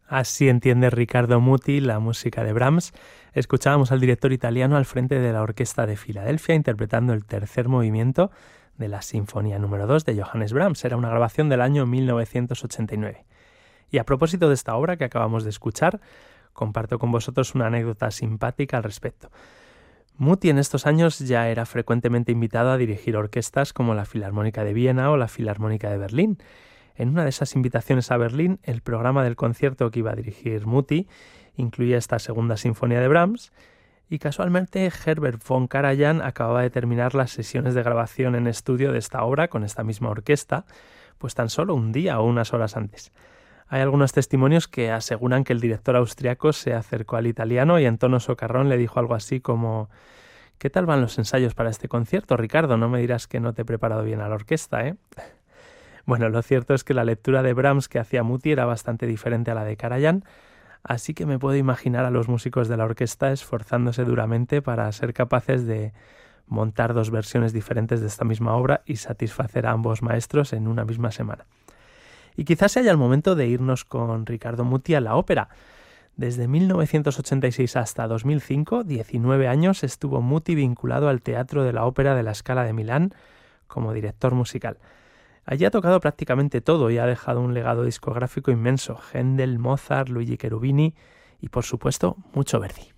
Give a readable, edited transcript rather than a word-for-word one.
Así entiende Riccardo Muti la música de Brahms. Escuchábamos al director italiano al frente de la Orquesta de Filadelfia interpretando el tercer movimiento de la Sinfonía número 2 de Johannes Brahms. Era una grabación del año 1989. Y a propósito de esta obra que acabamos de escuchar, comparto con vosotros una anécdota simpática al respecto. Muti en estos años ya era frecuentemente invitado a dirigir orquestas como la Filarmónica de Viena o la Filarmónica de Berlín. En una de esas invitaciones a Berlín, el programa del concierto que iba a dirigir Muti incluía esta segunda sinfonía de Brahms y casualmente Herbert von Karajan acababa de terminar las sesiones de grabación en estudio de esta obra con esta misma orquesta, pues tan solo un día o unas horas antes. Hay algunos testimonios que aseguran que el director austriaco se acercó al italiano y en tono socarrón le dijo algo así como: «¿Qué tal van los ensayos para este concierto, Ricardo? No me dirás que no te he preparado bien a la orquesta, ¿eh?» Bueno, lo cierto es que la lectura de Brahms que hacía Muti era bastante diferente a la de Karajan, así que me puedo imaginar a los músicos de la orquesta esforzándose duramente para ser capaces de montar dos versiones diferentes de esta misma obra y satisfacer a ambos maestros en una misma semana. Y quizás sea ya el momento de irnos con Riccardo Muti a la ópera. Desde 1986 hasta 2005, 19 años, estuvo Muti vinculado al Teatro de la Ópera de la Scala de Milán como director musical. Allí ha tocado prácticamente todo y ha dejado un legado discográfico inmenso: Händel, Mozart, Luigi Cherubini y, por supuesto, mucho Verdi.